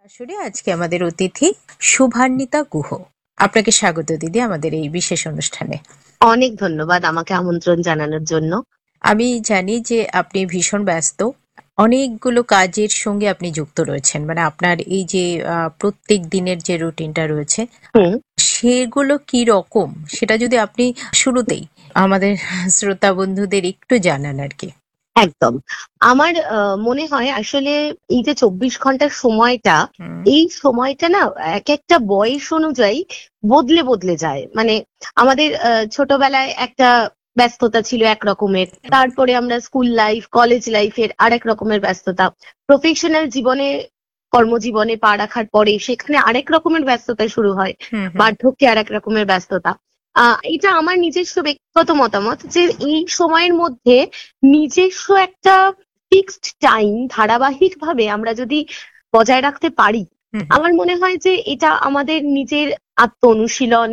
আসলে আজকে আমাদের অতিথি শুভান্বিতা গুহ। আপনাকে স্বাগত দিদি আমাদের এই বিশেষ অনুষ্ঠানে। অনেক ধন্যবাদ আমাকে আমন্ত্রণ জানানোর জন্য। আমি জানি যে আপনি ভীষণ ব্যস্ত, অনেকগুলো কাজের সঙ্গে আপনি যুক্ত রয়েছেন, মানে আপনার এই যে প্রত্যেক দিনের যে রুটিনটা রয়েছে হুম। সেগুলো কি রকম, সেটা যদি আপনি শুরুতেই আমাদের শ্রোতা বন্ধুদের একটু জানান আর কি। একদম। আমার মনে হয় আসলে এই যে 24 ঘন্টার সময়টা, হুম এই সময়টা না এক একটা বয়স অনুযায়ী বদলে বদলে যায়। মানে আমাদের ছোটবেলায় একটা ব্যস্ততা ছিল এক রকমের, তারপরে আমরা স্কুল লাইফ কলেজ লাইফের আরেক রকমের ব্যস্ততা, প্রফেশনাল জীবনে কর্মজীবনে পা রাখার পরে সেখানে আরেক রকমের ব্যস্ততা শুরু হয়, হুম হুম বার্ধক্যে আরেক রকমের ব্যস্ততা। এটা আমার নিজস্ব ব্যক্তিগত মতামত যে এই সময়ের মধ্যে নিজস্ব একটা ফিক্সড টাইম ধারাবাহিক ভাবে আমরা যদি বজায় রাখতে পারি, হুম হুম। আমার মনে হয় যে এটা আমাদের নিজের আত্ম অনুশীলন,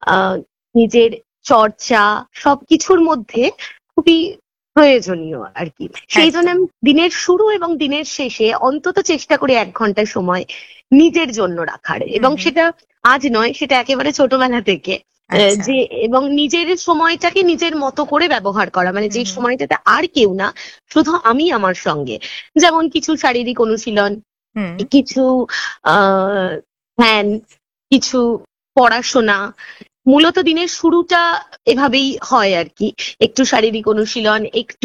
নিজের চর্চা সবকিছুর মধ্যে খুবই প্রয়োজনীয় আর কি। সেই জন্য একদম। আমি দিনের শুরু এবং দিনের শেষে অন্তত চেষ্টা করি 1 ঘন্টা সময় নিজের জন্য রাখার, হুম এবং হুম। সেটা আজ নয়, সেটা একেবারে ছোটবেলা থেকে। আচ্ছা। যে এবং নিজের সময়টাকে নিজের মতো করে ব্যবহার করা, মানে হুম যে হুম সময়টাতে আর কেউ না, শুধু আমি আমার সঙ্গে। যেমন কিছু শারীরিক অনুশীলন, হুম। কিছু আহ ধ্যান, কিছু পড়াশোনা। মূলত দিনের শুরুটা এভাবেই হয় আর কি। একটু শারীরিক অনুশীলন, একটু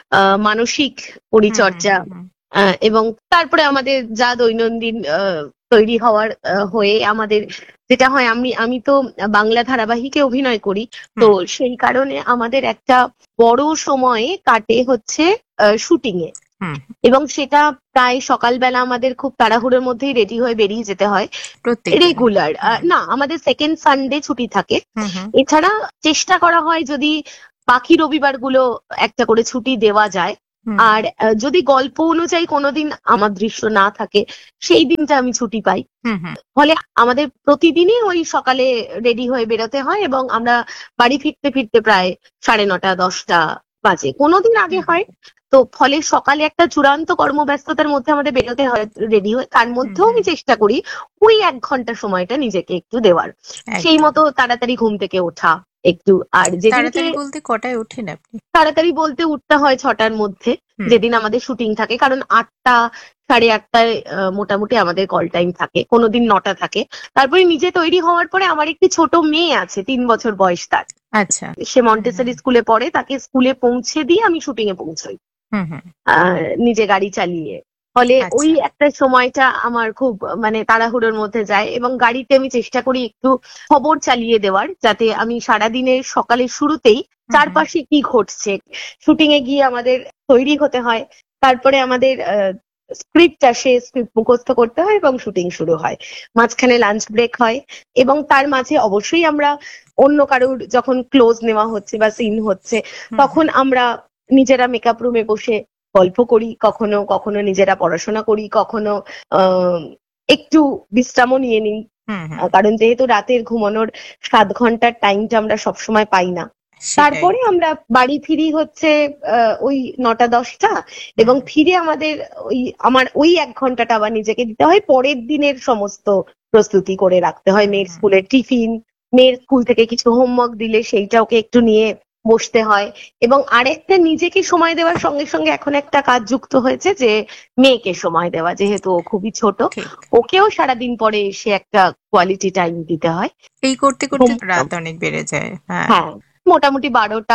মানসিক হুম হুম পরিচর্যা, হুম হুম এবং তারপরে আমাদের যা দৈনন্দিন তৈরি হওয়ার হয়ে আমাদের যেটা হয়, আমি আমি তো বাংলা ধারাবাহিকে অভিনয় করি। তো হুম সেই কারণে আমাদের একটা বড় সময় কাটে হচ্ছে শুটিং এ, হুম। এবং সেটা প্রায় সকালবেলা আমাদের খুব তাড়াহুড়োর মধ্যেই রেডি হয়ে বেরিয়ে যেতে হয়। প্রত্যেক দিন। রেগুলার হুম না, আমাদের সেকেন্ড সানডে ছুটি থাকে। হুম হুম এছাড়া চেষ্টা করা হয় যদি বাকি রবিবার গুলো একটা করে ছুটি দেওয়া যায়। হুম আর যদি গল্প অনুযায়ী কোনোদিন আমার দৃশ্য না থাকে, সেই দিনটা আমি ছুটি পাই। হুম হুম ফলে আমাদের প্রতিদিনই ওই সকালে রেডি হয়ে বেরোতে হয়, এবং আমরা বাড়ি ফিরতে ফিরতে প্রায় 9:30-10টা বাজে, কোনোদিন আগে হুম হয়। তো ফলে সকালে একটা চূড়ান্ত কর্মব্যস্ততার মধ্যে আমাদের বেরোতে হয় রেডি হয়ে, তার হুম মধ্যেও হুম। আমি চেষ্টা করি ওই 1 ঘন্টা সময়টা নিজেকে একটু দেওয়ার। সেই একদম। মতো তাড়াতাড়ি ঘুম থেকে ওঠা একটু। আর যেদিনকে তাড়াতাড়ি বলতে কটায় ওঠেন আপনি? তাড়াতাড়ি বলতে উঠতে হয় 6টার মধ্যে, হুম যেদিন আমাদের শুটিং থাকে, কারণ 8টা 8:30টায় মোটামুটি আমাদের কল টাইম থাকে, কোনোদিন 9টা থাকে। তারপরে নিজে তৈরি হওয়ার পরে আমার একটি ছোট মেয়ে আছে, 3 বছর বয়স তার। আচ্ছা। সে হুম হুম মন্টেসরি স্কুলে পড়ে, তাকে স্কুলে পৌঁছে দিয়ে আমি শুটিং এ পৌঁছই হুম হুম। নিজে গাড়ি চালিয়ে। ফলে ওই আচ্ছা। একটা সময়টা আমার খুব মানে তাড়াহুড়োর মধ্যে যায়, এবং গাড়িতে আমি চেষ্টা করি একটু খবর চালিয়ে দেওয়ার, যাতে আমি সারাদিনের সকালের শুরুতেই হুম হুম চারপাশে কি ঘটছে। শুটিং এ গিয়ে আমাদের তৈরি হতে হয়, তারপরে আমাদের স্ক্রিপ্ট আসে, স্ক্রিপ্ট মুখস্থ করতে হয়, এবং শুটিং শুরু হয়। মাঝখানে লাঞ্চ ব্রেক হয়, এবং তার মাঝে অবশ্যই আমরা অন্য কারোর যখন ক্লোজ নেওয়া হচ্ছে বা সিন হচ্ছে, হুম হুম তখন আমরা নিজেরা মেকআপ রুমে বসে গল্প করি, কখনো কখনো নিজেরা পড়াশোনা করি, কখনো আহ একটু বিশ্রামও নিয়ে নিই। হুম হুম। কারণ যেহেতু রাতের ঘুমানোর 7 ঘন্টার টাইমটা আমরা সবসময় পাই না। সেটাই। তারপরে আমরা বাড়ি ফিরি হচ্ছে ওই 9টা 10টা, হুম এবং ফিরে আমাদের ওই আমার ওই 1 ঘন্টাটা আবার নিজেকে দিতে হয়, পরের দিনের সমস্ত প্রস্তুতি করে রাখতে হয়। হুম মেয়ের হুম। স্কুলের টিফিন, মেয়ের স্কুল থেকে কিছু হোমওয়ার্ক দিলে সেইটা ওকে একটু নিয়ে বসতে হয়। এবং আরেকটা নিজেকে সময় দেওয়ার সঙ্গে সঙ্গে এখন একটা কাজ যুক্ত হয়েছে, যে মেয়েকে সময় দেওয়া, যেহেতু ও খুবই ছোট, ঠিক। ওকেও সারাদিন পরে এসে একটা কোয়ালিটি টাইম দিতে হয়। এই করতে করতে ঘুম, রাত অনেক বেড়ে যায়। হ্যাঁ। হ্যাঁ, মোটামুটি 12টা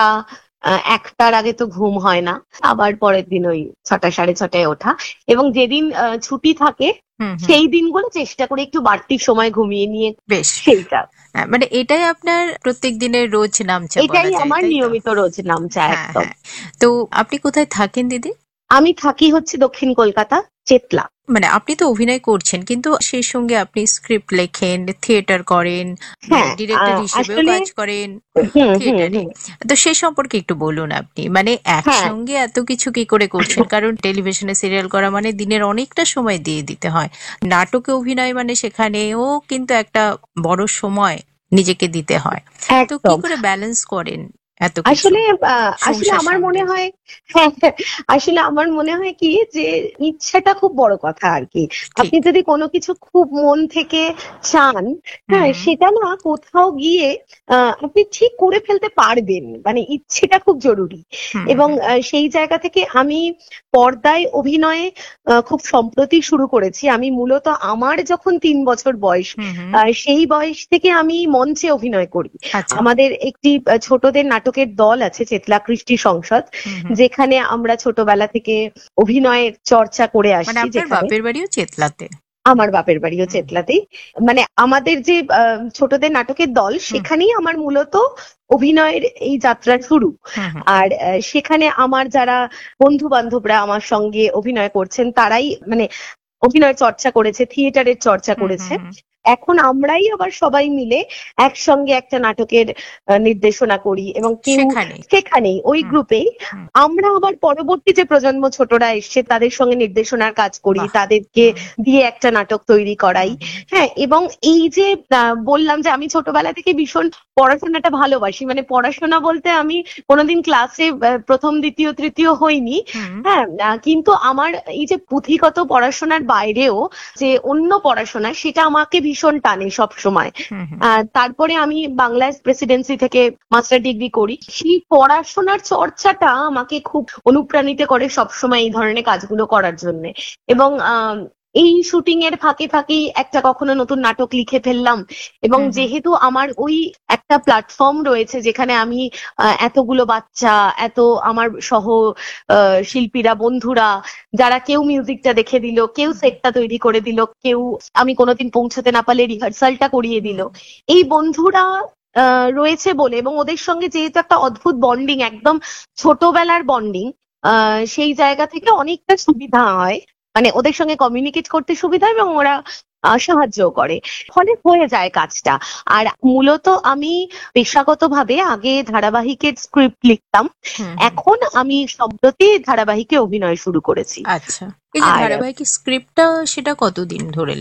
1টার আগে তো ঘুম হয় না। আবার পরের দিন ওই 6টা 6:30টায় ওঠা, এবং যেদিন ছুটি থাকে হুম হুম। সেই দিনগুলো চেষ্টা করে একটু বাড়তি সময় ঘুমিয়ে নিয়ে বেশ। সেইটা। মানে এটাই আপনার প্রত্যেক দিনের রোজ নামচা বলা এটাই যায়, আমার তাই তো? নিয়মিত রোজ নামচা, হ্যাঁ একদম। হ্যাঁ। তো আপনি কোথায় থাকেন দিদি? আমি থাকি হচ্ছে দক্ষিণ কলকাতা, চেতলা। মানে আপনি তো অভিনয় করছেন, কিন্তু সেই সঙ্গে আপনি স্ক্রিপ্ট লেখেন, থিয়েটার করেন, হ্যাঁ, ডিরেক্টর হিসেবেও আসলে কাজ করেন হুম হুম থিয়েটারে। হুম। তো সে সম্পর্কে একটু বলুন আপনি, মানে হ্যাঁ, একসঙ্গে এত কিছু কি করে করছেন? কারণ টেলিভিশনে সিরিয়াল করা মানে দিনের অনেকটা সময় দিয়ে দিতে হয়, নাটকে অভিনয় মানে সেখানেও কিন্তু একটা বড় সময় নিজেকে দিতে হয়। তো কি একদম। করে ব্যালেন্স করেন? এত কিছু আসলে আসলে সংসার আমার মনে সামলে? হয়, হ্যাঁ, হ্যাঁ, আসলে আমার মনে হয় কি যে ইচ্ছাটা খুব বড় কথা আর কি। ঠিক। আপনি যদি কোনো কিছু খুব মন থেকে চান, হুম হ্যাঁ, হুম সেটা না কোথাও গিয়ে আপনি ঠিক করে ফেলতে পারবেন, মানে ইচ্ছেটা খুব জরুরি। হুম এবং হুম সেই জায়গা থেকে আমি পর্দায় অভিনয়ে খুব সম্প্রতি শুরু করেছি। আমি মূলত আমার যখন 3 বছর বয়স, হুম হুম সেই বয়স থেকে আমি মঞ্চে অভিনয় করি। আচ্ছা। আমাদের একটি ছোটদের নাটকের দল আছে, চেতলা কৃষ্টি সংসদ, হুম হুম যেখানে আমরা ছোটবেলা থেকে অভিনয়ের চর্চা করে মানে আসছি। আপনার যেখানে বাপের বাড়িও চেতলাতে? আমার বাপের বাড়িও হুম চেতলাতেই। মানে আমাদের যে ছোটদের নাটকের দল, হুম সেখানেই আমার মূলত অভিনয়ের এই যাত্রা শুরু। হুম হুম আর সেখানে আমার যারা বন্ধু বান্ধবরা আমার সঙ্গে অভিনয় করছেন, তারাই মানে অভিনয় চর্চা করেছে, থিয়েটারের চর্চা হুম হুম করেছে। হুম। এখন আমরাই আবার সবাই মিলে একসঙ্গে একটা নাটকের নির্দেশনা করি, এবং কেউ সেখানে। সেখানেই ওই হুম গ্রুপেই। হুম। আমরা আবার পরবর্তী যে প্রজন্ম ছোটরা এসছে, তাদের সঙ্গে নির্দেশনার কাজ করি, বাহ। তাদেরকে হুম দিয়ে একটা নাটক তৈরি করাই। হুম হুম হ্যাঁ, এবং এই যে বললাম যে আমি ছোটবেলা থেকে ভীষণ পড়াশোনাটা ভালোবাসি, মানে পড়াশোনা বলতে আমি কোনোদিন ক্লাসে প্রথম দ্বিতীয় তৃতীয় হইনি। হুম হ্যাঁ, কিন্তু আমার এই যে পুঁথিগত পড়াশোনার বাইরেও যে অন্য পড়াশোনা, সেটা আমাকে ভীষণ টানে সব সময়। হুম হুম। তারপরে আমি বাংলায় প্রেসিডেন্সি থেকে মাস্টার ডিগ্রি করি। সেই পড়াশোনার চর্চাটা আমাকে খুব অনুপ্রাণিত করে সবসময় এই ধরনের কাজগুলো করার জন্য। এবং এই শুটিং এর ফাঁকে ফাঁকেই একটা কখনো নতুন নাটক লিখে ফেললাম। এবং হুম হুম যেহেতু আমার ওই একটা প্ল্যাটফর্ম রয়েছে যেখানে আমি এতগুলো বাচ্চা, এত আমার সহ শিল্পীরা, বন্ধুরা, যারা কেউ মিউজিকটা দেখে দিল, কেউ হুম সেটটা তৈরি করে দিল, কেউ আমি কোনোদিন পৌঁছতে না পারলে রিহার্সালটা করিয়ে দিল, হুম এই বন্ধুরা রয়েছে বলে, এবং ওদের সঙ্গে যেহেতু একটা অদ্ভুত বন্ডিং, একদম ছোটবেলার বন্ডিং, সেই জায়গা থেকে অনেকটা সুবিধা হয়। মানে ওদের সঙ্গে কমিউনিকেট করতে সুবিধা হয়, এবং ওরা সাহায্য করে, ফলে হয়ে যায় কাজটা। আর মূলত আমি পেশাগতভাবে আগে ধারাবাহিকের স্ক্রিপ্ট লিখতাম। হুম হুম। এখন আমি সম্প্রতি ধারাবাহিকে অভিনয় শুরু করেছি। আচ্ছা, এই যে আর ধারাবাহিক স্ক্রিপ্টটা, সেটা কতদিন ধরে